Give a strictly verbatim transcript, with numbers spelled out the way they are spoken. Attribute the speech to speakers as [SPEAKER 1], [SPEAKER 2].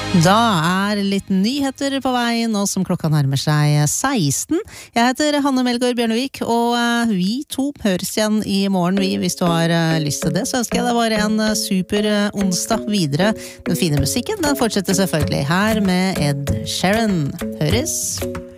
[SPEAKER 1] Da er litt nyheter på vei nå som klokka nærmer seg seksten. Jeg heter Hanne Melgaard Bjørnevik, og vi to høres igjen i morgen. Vi, hvis du har lyst til det, så ønsker jeg deg bare en super onsdag videre. Den fine musikken, den fortsetter selvfølgelig her med Ed Sheeran. Høres!